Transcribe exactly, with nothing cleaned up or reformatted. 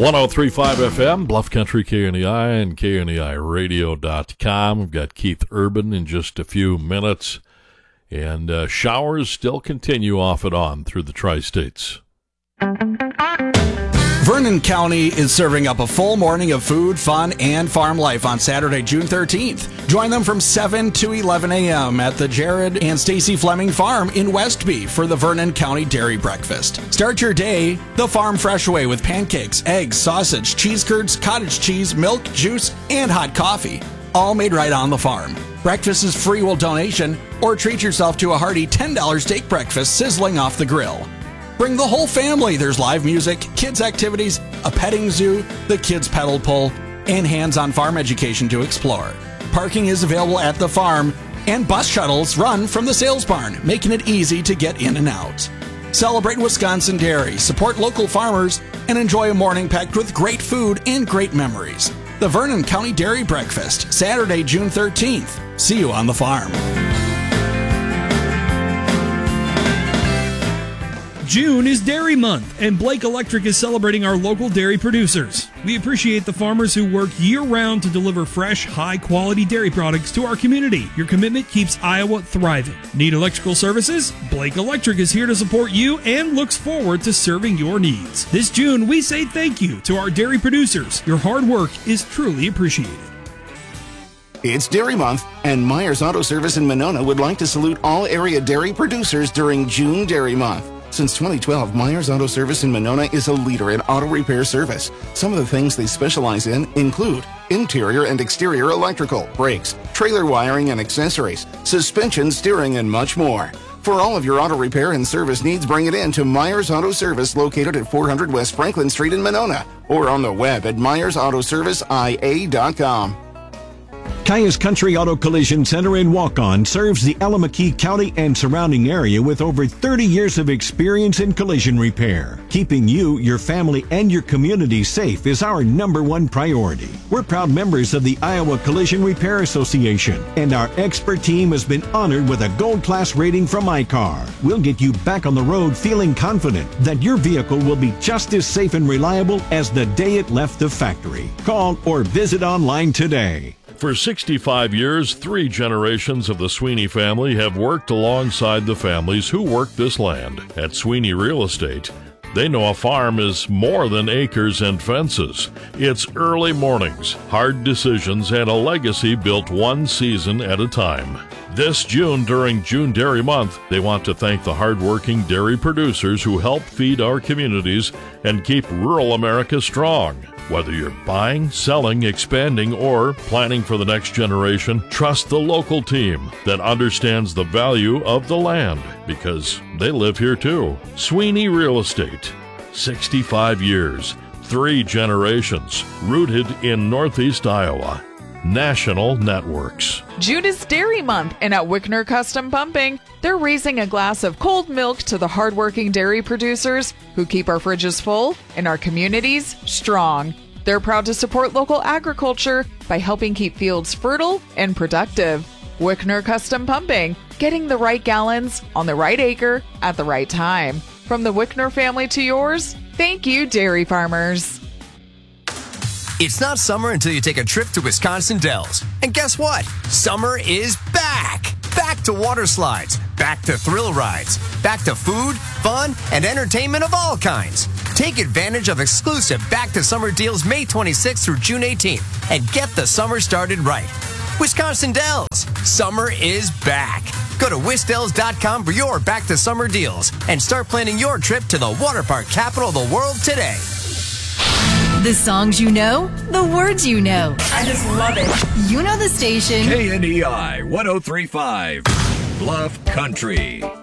one oh three point five F M, Bluff Country K N E I, and K N E I radio dot com. We've got Keith Urban in just a few minutes. And uh, showers still continue off and on through the tri-states. Vernon County is serving up a full morning of food, fun, and farm life on Saturday, June thirteenth. Join them from seven to eleven a.m. at the Jared and Stacy Fleming Farm in Westby for the Vernon County Dairy Breakfast. Start your day the farm fresh way with pancakes, eggs, sausage, cheese curds, cottage cheese, milk, juice, and hot coffee. All made right on the farm. Breakfast is free with donation, or treat yourself to a hearty ten dollars steak breakfast sizzling off the grill. Bring the whole family. There's live music, kids' activities, a petting zoo, the kids' pedal pull, and hands-on farm education to explore. Parking is available at the farm, and bus shuttles run from the sales barn, making it easy to get in and out. Celebrate Wisconsin dairy, support local farmers, and enjoy a morning packed with great food and great memories. The Vernon County Dairy Breakfast, Saturday, June thirteenth. See you on the farm. June is Dairy Month, and Blake Electric is celebrating our local dairy producers. We appreciate the farmers who work year-round to deliver fresh, high-quality dairy products to our community. Your commitment keeps Iowa thriving. Need electrical services? Blake Electric is here to support you and looks forward to serving your needs. This June, we say thank you to our dairy producers. Your hard work is truly appreciated. It's Dairy Month, and Myers Auto Service in Monona would like to salute all area dairy producers during June Dairy Month. Since twenty twelve, Myers Auto Service in Monona is a leader in auto repair service. Some of the things they specialize in include interior and exterior electrical, brakes, trailer wiring and accessories, suspension, steering, and much more. For all of your auto repair and service needs, bring it in to Myers Auto Service, located at four hundred West Franklin Street in Monona, or on the web at myers auto service I A dot com. Caius Country Auto Collision Center in Waukon serves the Allamakee County and surrounding area with over thirty years of experience in collision repair. Keeping you, your family, and your community safe is our number one priority. We're proud members of the Iowa Collision Repair Association, and our expert team has been honored with a gold class rating from I C A R. We'll get you back on the road feeling confident that your vehicle will be just as safe and reliable as the day it left the factory. Call or visit online today. For sixty-five years, three generations of the Sweeney family have worked alongside the families who work this land. At Sweeney Real Estate, they know a farm is more than acres and fences. It's early mornings, hard decisions, and a legacy built one season at a time. This June, during June Dairy Month, they want to thank the hardworking dairy producers who help feed our communities and keep rural America strong. Whether you're buying, selling, expanding, or planning for the next generation, trust the local team that understands the value of the land, because they live here too. Sweeney Real Estate, sixty-five years, three generations, rooted in Northeast Iowa. National Networks. June is Dairy Month, and at Wickner Custom Pumping, they're raising a glass of cold milk to the hardworking dairy producers who keep our fridges full and our communities strong. They're proud to support local agriculture by helping keep fields fertile and productive. Wickner Custom Pumping, getting the right gallons on the right acre at the right time. From the Wickner family to yours, thank you, dairy farmers. It's not summer until you take a trip to Wisconsin Dells. And guess what? Summer is back! Back to water slides, back to thrill rides, back to food, fun, and entertainment of all kinds. Take advantage of exclusive Back to Summer deals May twenty-sixth through June eighteenth and get the summer started right. Wisconsin Dells, summer is back. Go to wisdells dot com for your Back to Summer deals and start planning your trip to the water park capital of the world today. The songs you know, the words you know. I just love it. You know the station. K N E I one oh three point five, Bluff Country.